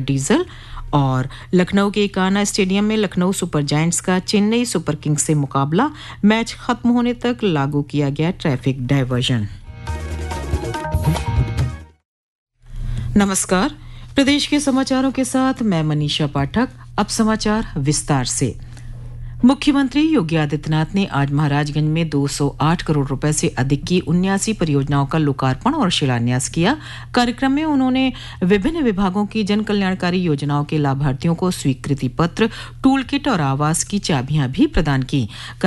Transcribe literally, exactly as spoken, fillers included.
Diesel. और लखनऊ के Kanha stadium में लखनऊ सुपर जायंट्स का चेन्नई सुपर किंग्स से मुकाबला, मैच खत्म होने तक लागू किया गया ट्रैफिक डायवर्जन। नमस्कार, प्रदेश के समाचारों के साथ मैं मनीषा पाठक। अब समाचार विस्तार से। मुख्यमंत्री योगी आदित्यनाथ ने आज महाराजगंज में दो सौ आठ करोड़ रुपए से अधिक की उन्यासी परियोजनाओं का लोकार्पण और शिलान्यास किया। कार्यक्रम में उन्होंने विभिन्न विभागों की जन कल्याणकारी योजनाओं के लाभार्थियों को स्वीकृति पत्र, टूल किट और आवास की चाबियां भी प्रदान की।